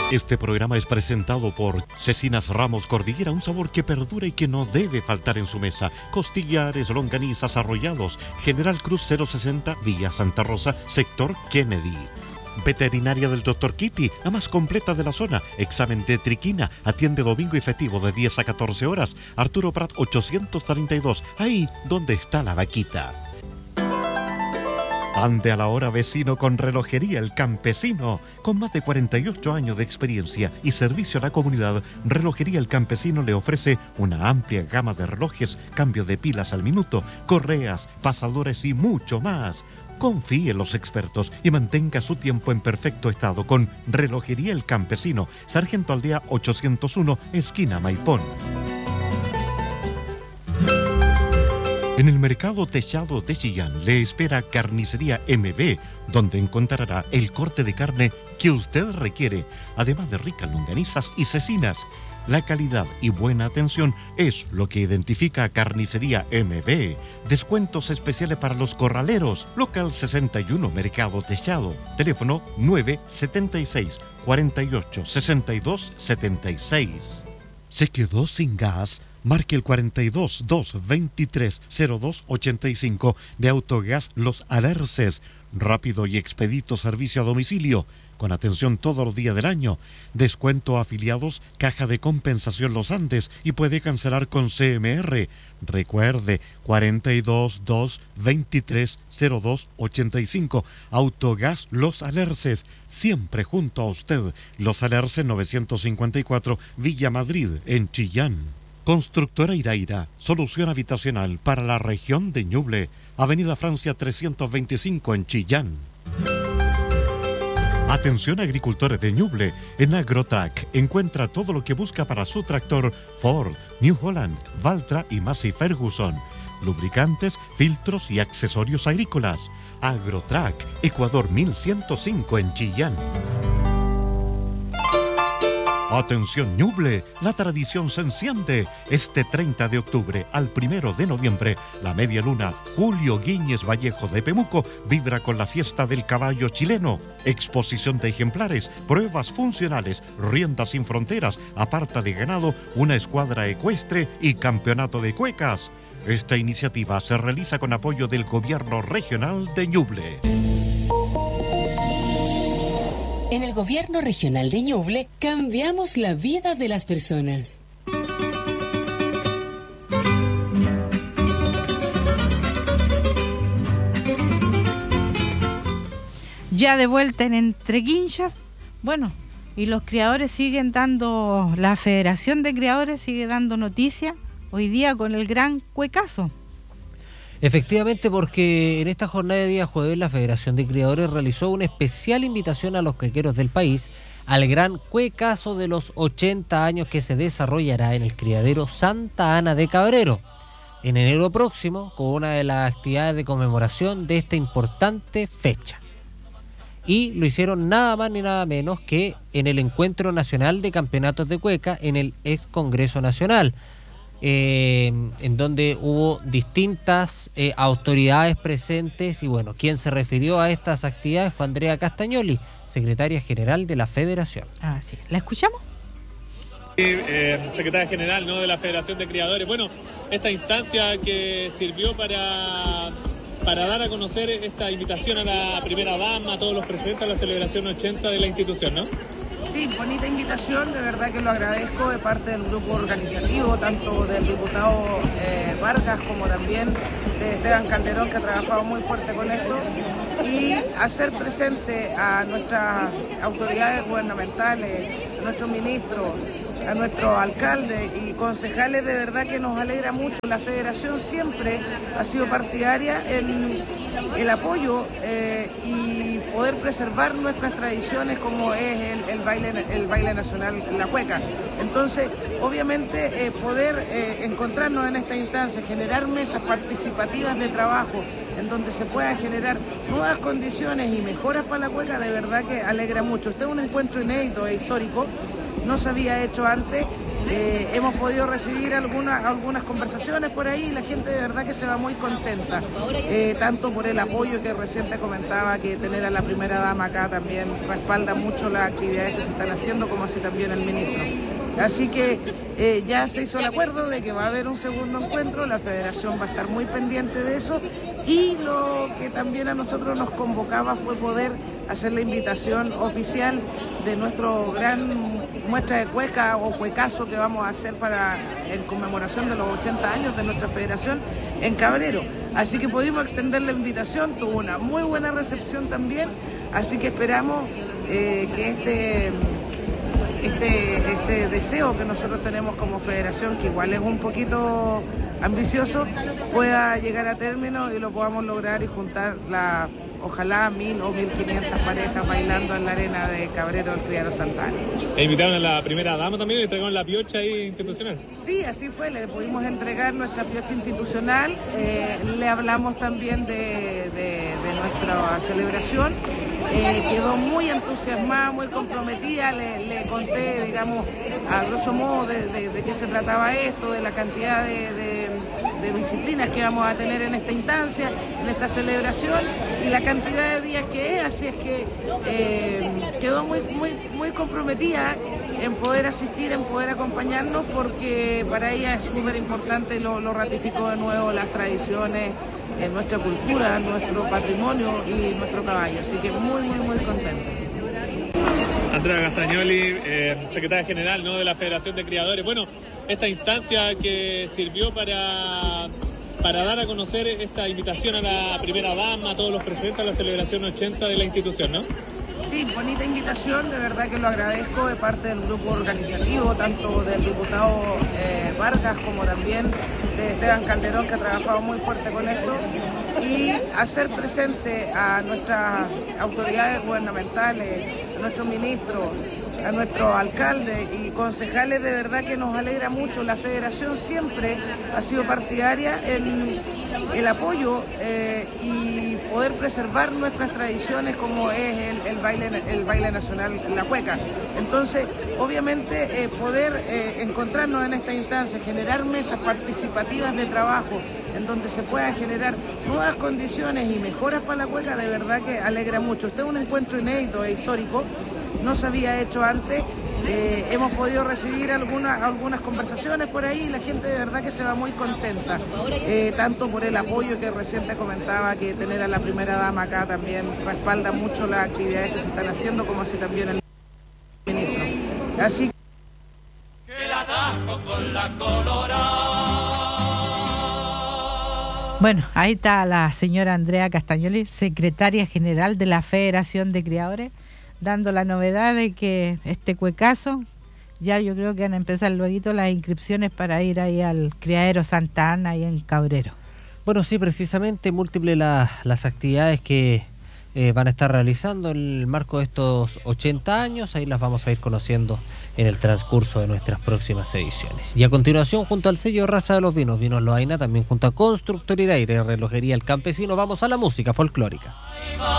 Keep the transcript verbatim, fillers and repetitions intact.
Este programa es presentado por Cecinas Ramos Cordillera, un sabor que perdura y que no debe faltar en su mesa. Costillares, longanizas, arrollados. General Cruz cero sesenta, Villa Santa Rosa, sector Kennedy. Veterinaria del doctor Kitty, la más completa de la zona. Examen de triquina, atiende domingo y festivo de diez a catorce horas. Arturo Prat ochocientos treinta y dos, ahí donde está la vaquita. Ande a la hora, vecino, con Relojería El Campesino. Con más de cuarenta y ocho años de experiencia y servicio a la comunidad, Relojería El Campesino le ofrece una amplia gama de relojes, cambio de pilas al minuto, correas, pasadores y mucho más. Confíe en los expertos y mantenga su tiempo en perfecto estado con Relojería El Campesino, Sargento Aldea ochocientos uno, esquina Maipón. En el mercado techado de Chillán le espera Carnicería M B, donde encontrará el corte de carne que usted requiere, además de ricas longanizas y cecinas. La calidad y buena atención es lo que identifica a Carnicería M B. Descuentos especiales para los corraleros. Local sesenta y uno, Mercado Techado. Teléfono nueve siete seis, cuatro ocho, seis dos siete seis. ¿Se quedó sin gas? Marque el cuarenta y dos, doscientos veintitrés, cero dos ochenta y cinco de Autogas Los Alerces. Rápido y expedito servicio a domicilio, con atención todos los días del año. Descuento a afiliados, caja de compensación Los Andes y puede cancelar con C M R. Recuerde, cuarenta y dos, doscientos veintitrés, cero dos ochenta y cinco. Autogas Los Alerces, siempre junto a usted. Los Alerces novecientos cincuenta y cuatro, Villa Madrid, en Chillán. Constructora Iraira, solución habitacional para la región de Ñuble, Avenida Francia trescientos veinticinco en Chillán. Atención agricultores de Ñuble, en Agrotrack encuentra todo lo que busca para su tractor Ford, New Holland, Valtra y Massey Ferguson. Lubricantes, filtros y accesorios agrícolas. Agrotrack, Ecuador mil ciento cinco en Chillán. Atención Ñuble, la tradición se enciende. Este treinta de octubre al primero de noviembre, la media luna Julio Guíñez Vallejo de Pemuco vibra con la fiesta del caballo chileno. Exposición de ejemplares, pruebas funcionales, riendas sin fronteras, aparta de ganado, una escuadra ecuestre y campeonato de cuecas. Esta iniciativa se realiza con apoyo del Gobierno Regional de Ñuble. En el Gobierno Regional de Ñuble cambiamos la vida de las personas. Ya de vuelta en Entre Quinchas, bueno, y los criadores siguen dando, la Federación de Criadores sigue dando noticia hoy día con el gran cuecazo. Efectivamente, porque en esta jornada de día jueves la Federación de Criadores realizó una especial invitación a los cuequeros del país al gran cuecazo de los ochenta años que se desarrollará en el criadero Santa Ana de Cabrero en enero próximo, con una de las actividades de conmemoración de esta importante fecha. Y lo hicieron nada más ni nada menos que en el Encuentro Nacional de Campeonatos de Cueca en el ex Congreso Nacional. Eh, en donde hubo distintas eh, autoridades presentes y bueno, quien se refirió a estas actividades fue Andrea Castagnoli, secretaria general de la Federación. Ah, sí. ¿La escuchamos? Sí, eh, secretaria general, ¿no?, de la Federación de Criadores. Bueno, esta instancia que sirvió para, para dar a conocer esta invitación a la primera dama, a todos los presentes a la celebración ochenta de la institución, ¿no? Sí, bonita invitación, de verdad que lo agradezco de parte del grupo organizativo, tanto del diputado eh, Vargas como también de Esteban Calderón, que ha trabajado muy fuerte con esto, y hacer presente a nuestras autoridades gubernamentales, a nuestros ministros, a nuestros alcaldes y concejales, de verdad que nos alegra mucho. La Federación siempre ha sido partidaria en el apoyo eh, y poder preservar nuestras tradiciones como es el, el, baile, el baile nacional, la cueca. Entonces, obviamente, eh, poder eh, encontrarnos en esta instancia, generar mesas participativas de trabajo en donde se puedan generar nuevas condiciones y mejoras para la cueca, de verdad que alegra mucho. Este es un encuentro inédito e histórico, no se había hecho antes, Eh, hemos podido recibir algunas, algunas conversaciones por ahí y la gente de verdad que se va muy contenta, eh, tanto por el apoyo que recién te comentaba, que tener a la primera dama acá también respalda mucho las actividades que se están haciendo, como así también el ministro. Así que eh, ya se hizo el acuerdo de que va a haber un segundo encuentro, la federación va a estar muy pendiente de eso y lo que también a nosotros nos convocaba fue poder hacer la invitación oficial de nuestro gran muestra de cueca o cuecazo que vamos a hacer para en conmemoración de los ochenta años de nuestra federación en Cabrero. Así que pudimos extender la invitación, tuvo una muy buena recepción también, así que esperamos eh, que este... Este, este deseo que nosotros tenemos como federación, que igual es un poquito ambicioso, pueda llegar a término y lo podamos lograr y juntar la, ojalá mil o mil quinientas parejas bailando en la arena de Cabrero del Criadero Santa Ana. ¿E invitaron a la primera dama también y entregaron la piocha ahí institucional? Sí, así fue, le pudimos entregar nuestra piocha institucional, eh, le hablamos también de, de, de nuestra celebración. Eh, quedó muy entusiasmada, muy comprometida, le, le conté, digamos, a grosso modo de, de, de qué se trataba esto, de la cantidad de, de, de disciplinas que vamos a tener en esta instancia, en esta celebración y la cantidad de días que es, así es que eh, quedó muy, muy, muy comprometida en poder asistir, en poder acompañarnos, porque para ella es súper importante, lo, lo ratificó de nuevo, las tradiciones, en nuestra cultura, nuestro patrimonio y nuestro caballo, así que muy, muy, muy contentos. Andrea Castagnoli, eh, secretaria general, ¿no?, de la Federación de Criadores. Bueno, esta instancia que sirvió para, para dar a conocer esta invitación a la primera dama, a todos los presentes a la celebración ochenta de la institución, ¿no? Sí, bonita invitación, de verdad que lo agradezco de parte del grupo organizativo, tanto del diputado eh, Vargas como también de Esteban Calderón, que ha trabajado muy fuerte con esto, y hacer presente a nuestras autoridades gubernamentales, a nuestros ministros, a nuestros alcaldes y concejales, de verdad que nos alegra mucho. La federación siempre ha sido partidaria en el apoyo eh, y poder preservar nuestras tradiciones, como es el, el, baile, el baile nacional, la cueca. Entonces, obviamente, eh, poder eh, encontrarnos en esta instancia, generar mesas participativas de trabajo, en donde se puedan generar nuevas condiciones y mejoras para la cueca, de verdad que alegra mucho. Este es un encuentro inédito e histórico, no se había hecho antes. Eh, hemos podido recibir algunas, algunas conversaciones por ahí y la gente de verdad que se va muy contenta, eh, tanto por el apoyo que recién te comentaba, que tener a la primera dama acá también respalda mucho las actividades que se están haciendo, como así también el ministro. Así que la atasco con la colorada. Bueno, ahí está la señora Andrea Castagnoli, secretaria general de la Federación de Criadores, dando la novedad de que este cuecazo, ya yo creo que van a empezar luego las inscripciones para ir ahí al Criadero Santa Ana y en Cabrero. Bueno, sí, precisamente múltiples la, las actividades que eh, van a estar realizando en el marco de estos ochenta años, ahí las vamos a ir conociendo en el transcurso de nuestras próximas ediciones. Y a continuación, junto al sello Raza de los Vinos, Vinos Loaina, también junto a Constructor Iraire, Relojería El Campesino, vamos a la música folclórica.